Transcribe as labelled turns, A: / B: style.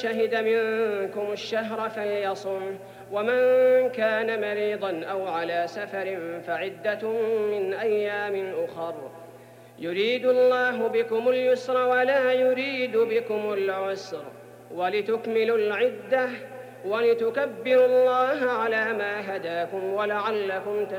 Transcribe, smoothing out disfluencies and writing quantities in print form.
A: شهد منكم الشهر فليصم، ومن كان مريضا أو على سفر فعدة من أيام أخر، يريد الله بكم اليسر ولا يريد بكم العسر، ولتكملوا العدة ولتكبروا الله على ما هداكم ولعلكم تشكرون.